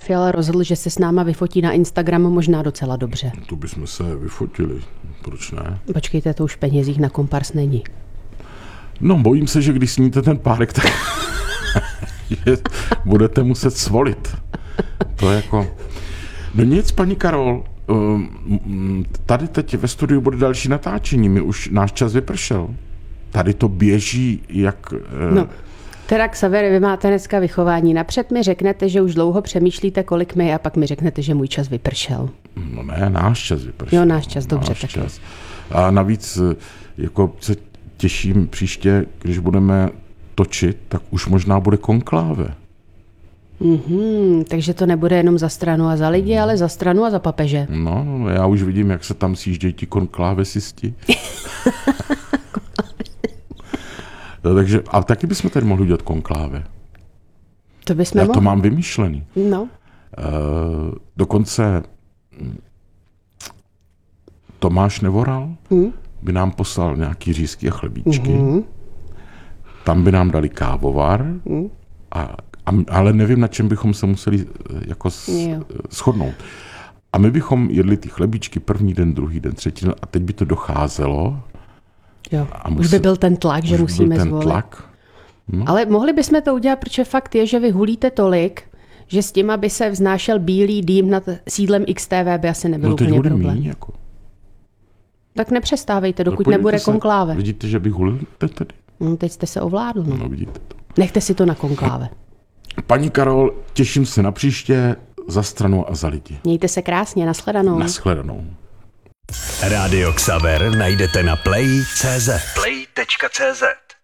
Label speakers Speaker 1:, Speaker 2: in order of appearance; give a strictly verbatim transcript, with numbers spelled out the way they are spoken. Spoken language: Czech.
Speaker 1: Fiala rozhodl, že se s náma vyfotí na Instagramu možná docela dobře.
Speaker 2: To bychom se vyfotili. Proč ne?
Speaker 1: Počkejte, to už v penězích na kompars není.
Speaker 2: No, bojím se, že když sníte ten párek, tak že budete muset svolit. To je jako... No nic, paní Karol, tady teď ve studiu bude další natáčení, my už náš čas vypršel. Tady to běží jak...
Speaker 1: No, teda Xaver, vy máte dneska vychování. Napřed mi řeknete, že už dlouho přemýšlíte, kolik mi, a pak mi řeknete, že můj čas vypršel.
Speaker 2: No ne, náš čas vypršel.
Speaker 1: Jo, náš čas, dobře.
Speaker 2: Náš čas. A navíc jako se těším příště, když budeme točit, tak už možná bude konkláve.
Speaker 1: Mm-hmm, takže to nebude jenom za stranu a za lidi, ale za stranu a za papeže.
Speaker 2: No, já už vidím, jak se tam sjíždějí ti konklávesisti. No, takže, a taky bychom tady mohli udělat konkláve.
Speaker 1: To bychom
Speaker 2: Já
Speaker 1: mohli.
Speaker 2: to mám vymyšlený.
Speaker 1: No.
Speaker 2: Uh, dokonce Tomáš Nevoral hmm? by nám poslal nějaký řízky a chlebíčky. Mm-hmm. Tam by nám dali kávovar, mm. a, a, ale nevím, na čem bychom se museli jako s, shodnout. A my bychom jedli ty chlebíčky první den, druhý den, třetí den a teď by to docházelo.
Speaker 1: Jo. A musel, už by byl ten tlak, že musíme
Speaker 2: ten
Speaker 1: zvolit.
Speaker 2: Tlak. No.
Speaker 1: Ale mohli bychom to udělat, protože fakt je, že vy hulíte tolik, že s tím, aby se vznášel bílý dým nad sídlem X T V, by asi nebyl
Speaker 2: no,
Speaker 1: úplně problém.
Speaker 2: Míň, jako.
Speaker 1: Tak nepřestávejte, dokud
Speaker 2: no,
Speaker 1: nebude
Speaker 2: se,
Speaker 1: konkláve.
Speaker 2: Vidíte, že bych hulil tady?
Speaker 1: No, teď jste se ovládl. No.
Speaker 2: No, vidíte to.
Speaker 1: Nechte si to na konkláve.
Speaker 2: Paní Karol, těším se na příště, za stranu a za lidi.
Speaker 1: Mějte se krásně, nashledanou.
Speaker 2: Nashledanou.
Speaker 3: Rádio Xaver najdete na play tečka cé zet. play tečka cé zet